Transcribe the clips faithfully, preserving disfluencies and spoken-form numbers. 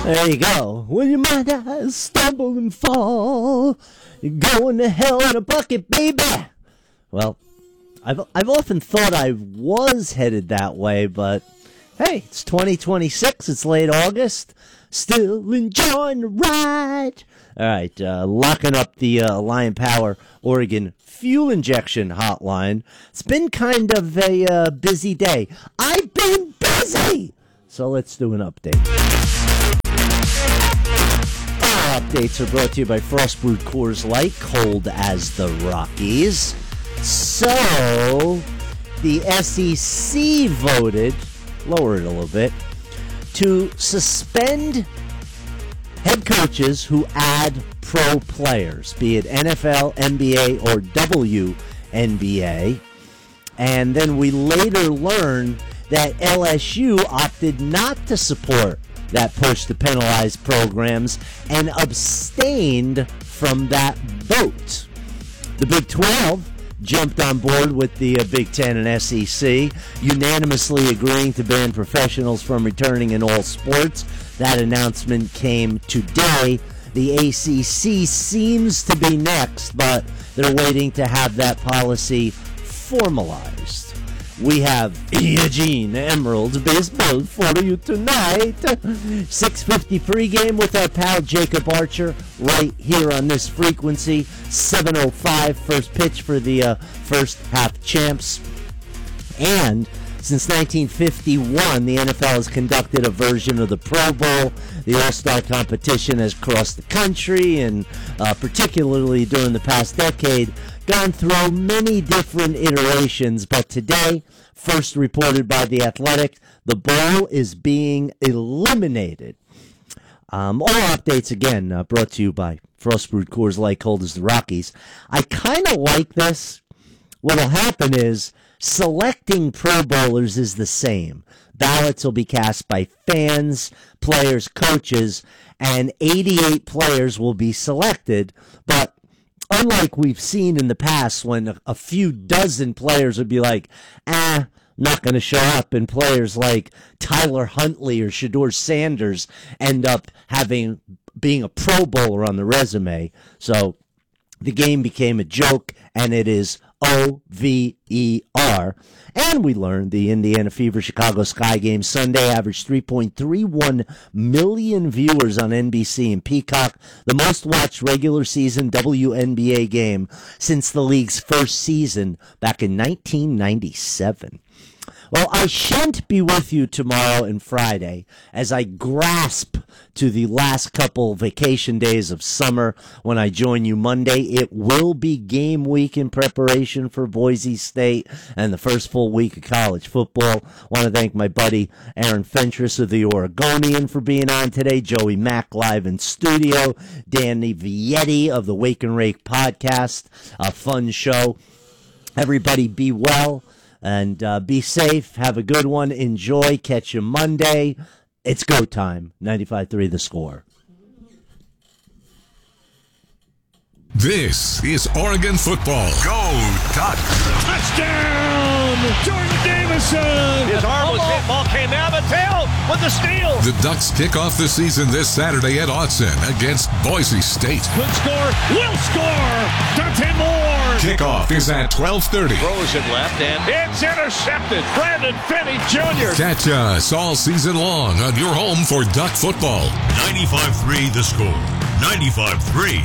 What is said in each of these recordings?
There you go. When your mind eyes stumble and fall, you're going to hell in a bucket, baby. Well, I've I've often thought I was headed that way, but hey, it's twenty twenty-six. It's late August. Still enjoying the ride. All right, uh, locking up the uh, Lion Power Oregon fuel injection hotline. It's been kind of a uh, busy day. I've been busy. So let's do an update. Our updates are brought to you by Frostbrewed Coors Light, cold as the Rockies. So, the S E C voted, lower it a little bit, to suspend head coaches who add pro players, be it N F L, N B A, or W N B A. And then we later learned that L S U opted not to support that push to penalize programs and abstained from that vote. The Big twelve jumped on board with the uh, Big Ten and S E C, unanimously agreeing to ban professionals from returning in all sports. That announcement came today. The A C C seems to be next, but they're waiting to have that policy formalized. We have Eugene Emerald's baseball for you tonight. six fifty pregame with our pal Jacob Archer right here on this frequency. seven oh five first pitch for the uh, first half champs. And since nineteen fifty-one, the N F L has conducted a version of the Pro Bowl. The All-Star competition has crossed the country, and uh, particularly during the past decade, gone through many different iterations. But today, first reported by The Athletic, the bowl is being eliminated. Um, all updates, again, uh, brought to you by Frostbrewed Coors Light, cold as the Rockies. I kind of like this. What'll happen is selecting Pro Bowlers is the same. Ballots will be cast by fans, players, coaches, and eighty-eight players will be selected. But unlike we've seen in the past when a, a few dozen players would be like, ah, not going to show up, and players like Tyler Huntley or Shedeur Sanders end up having being a Pro Bowler on the resume. So the game became a joke, and it is O V E R. And we learned the Indiana Fever Chicago Sky game Sunday averaged three point three one million viewers on N B C and Peacock, the most watched regular season W N B A game since the league's first season back in nineteen ninety-seven. Well, I shan't be with you tomorrow and Friday as I grasp to the last couple vacation days of summer when I join you Monday. It will be game week in preparation for Boise State and the first full week of college football. I want to thank my buddy Aaron Fentress of the Oregonian for being on today, Joey Mack live in studio, Danny Vietti of the Wake and Rake podcast. A fun show. Everybody be well. And uh, be safe. Have a good one. Enjoy. Catch you Monday. It's go time. ninety-five three The Score. This is Oregon football. Go Ducks! Touchdown! Jordan Davison! His arm was hit. Ball came out of the tail with the steal. The Ducks kick off the season this Saturday at Autzen against Boise State. Could score. Will score. Dante Moore. Kickoff is at twelve thirty. Throws it left and it's intercepted. Brandon Finney Junior Catch us all season long on your home for Duck football. ninety-five three The Score. ninety-five three.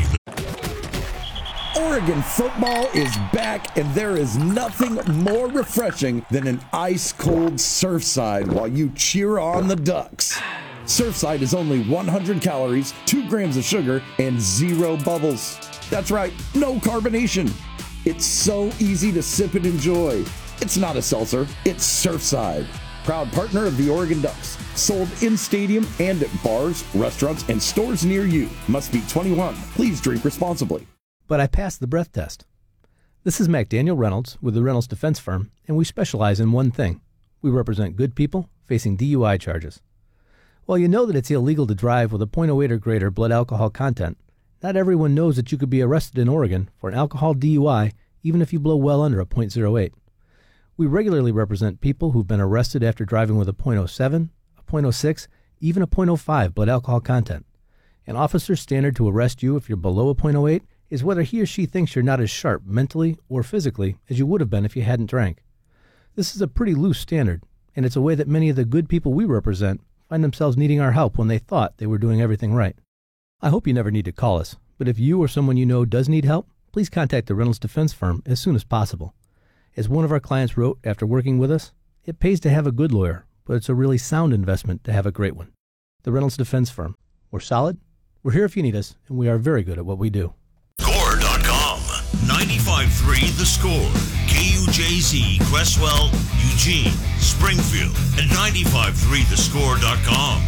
Oregon football is back, and there is nothing more refreshing than an ice-cold Surfside while you cheer on the Ducks. Surfside is only one hundred calories, two grams of sugar, and zero bubbles. That's right, no carbonation. It's so easy to sip and enjoy. It's not a seltzer, it's Surfside. Proud partner of the Oregon Ducks. Sold in stadium and at bars, restaurants, and stores near you. Must be twenty-one. Please drink responsibly. But I passed the breath test. This is McDaniel Reynolds with the Reynolds Defense Firm, and we specialize in one thing. We represent good people facing D U I charges. While you know that it's illegal to drive with a point oh eight or greater blood alcohol content, not everyone knows that you could be arrested in Oregon for an alcohol D U I even if you blow well under a point oh eight. We regularly represent people who've been arrested after driving with a point oh seven, a point oh six, even a point oh five blood alcohol content. An officer's standard to arrest you if you're below a point oh eight is whether he or she thinks you're not as sharp mentally or physically as you would have been if you hadn't drank. This is a pretty loose standard, and it's a way that many of the good people we represent find themselves needing our help when they thought they were doing everything right. I hope you never need to call us, but if you or someone you know does need help, please contact the Reynolds Defense Firm as soon as possible. As one of our clients wrote after working with us, it pays to have a good lawyer, but it's a really sound investment to have a great one. The Reynolds Defense Firm. We're solid, we're here if you need us, and we are very good at what we do. Score dot com. ninety-five three The Score. K U J Z, Cresswell, Eugene, Springfield, and ninety-five three the score dot com.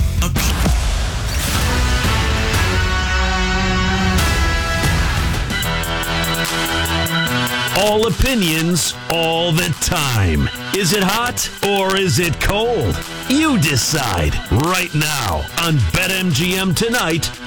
All opinions, all the time. Is it hot or is it cold? You decide right now on BetMGM Tonight